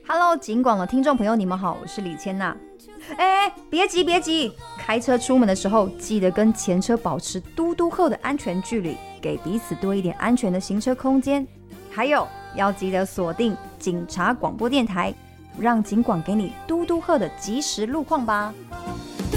Hello， 警广的听众朋友，你们好，我是李千娜。别急，开车出门的时候，记得跟前车保持嘟嘟后的安全距离，给彼此多一点安全的行车空间。还有，要记得锁定警察广播电台，让警广给你嘟嘟后的即时路况吧。